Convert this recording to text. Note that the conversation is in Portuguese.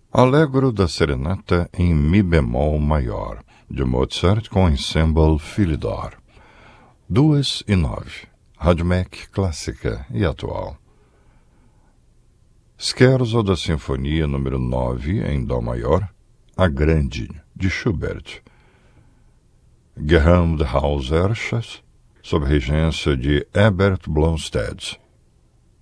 Allegro da Serenata em Mi bemol maior, de Mozart com ensemble Philidor. 2:09, Rádio MEC clássica e atual. Scherzo da Sinfonia número 9 em Dó maior, A Grande, de Schubert. Gewandhausersches, sob regência de Herbert Blomstedt.